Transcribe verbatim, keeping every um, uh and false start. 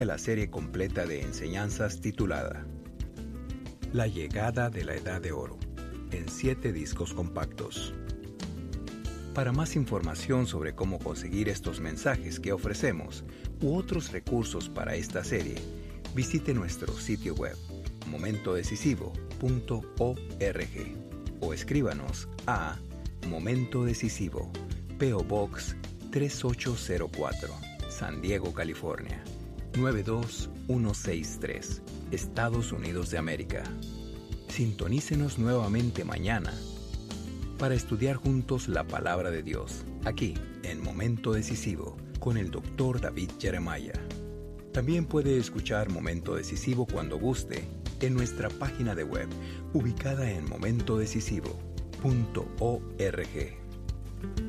La serie completa de enseñanzas titulada La llegada de la Edad de Oro, en siete discos compactos. Para más información sobre cómo conseguir estos mensajes que ofrecemos u otros recursos para esta serie, visite nuestro sitio web momento decisivo punto org o escríbanos a Momento Decisivo, P O Box tres ocho cero cuatro, San Diego, California nueve dos uno seis tres, Estados Unidos de América. Sintonícenos nuevamente mañana para estudiar juntos la Palabra de Dios, aquí en Momento Decisivo, con el doctor David Jeremiah. También puede escuchar Momento Decisivo cuando guste en nuestra página de web, ubicada en momento decisivo punto org.